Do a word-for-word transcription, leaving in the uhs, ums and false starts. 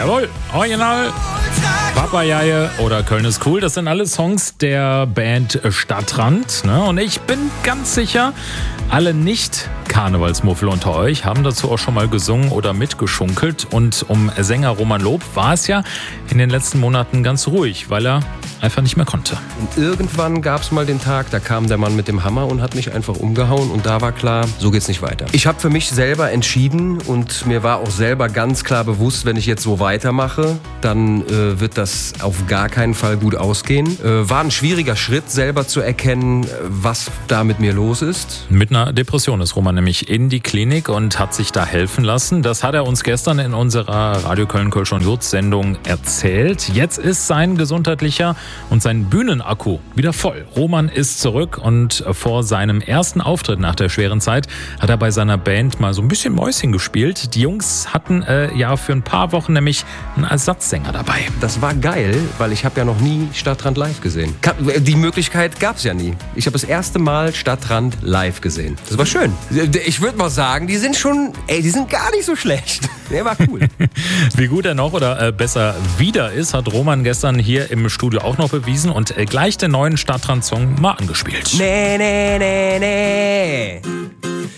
Jawohl, original. Papajaje oder Köln ist cool, das sind alle Songs der Band Stadtrand. Ne? Und ich bin ganz sicher, alle Nicht-Karnevalsmuffel unter euch haben dazu auch schon mal gesungen oder mitgeschunkelt. Und um Sänger Roman Lob war es ja in den letzten Monaten ganz ruhig, weil er einfach nicht mehr konnte. Und irgendwann gab es mal den Tag, da kam der Mann mit dem Hammer und hat mich einfach umgehauen und da war klar, so geht's nicht weiter. Ich habe für mich selber entschieden und mir war auch selber ganz klar bewusst, wenn ich jetzt so weitermache, dann äh, wird das auf gar keinen Fall gut ausgehen. Äh, war ein schwieriger Schritt, selber zu erkennen, was da mit mir los ist. Mit einer Depression ist Roman nämlich in die Klinik und hat sich da helfen lassen. Das hat er uns gestern in unserer Radio Köln-Kölsch und Jod-Sendung erzählt. Jetzt ist sein gesundheitlicher und sein Bühnenakku wieder voll. Roman ist zurück und vor seinem ersten Auftritt nach der schweren Zeit hat er bei seiner Band mal so ein bisschen Mäuschen gespielt. Die Jungs hatten äh, ja für ein paar Wochen nämlich einen Ersatzsänger dabei. Das war geil, weil ich habe ja noch nie Stadtrand live gesehen. Die Möglichkeit gab es ja nie. Ich habe das erste Mal Stadtrand live gesehen. Das war schön. Ich würde mal sagen, die sind schon, ey, die sind gar nicht so schlecht. Der war cool. Wie gut er noch oder äh, besser wieder ist, hat Roman gestern hier im Studio auch noch bewiesen und äh, gleich den neuen Stadtrand-Song mal angespielt. Nee, nee, nee, nee.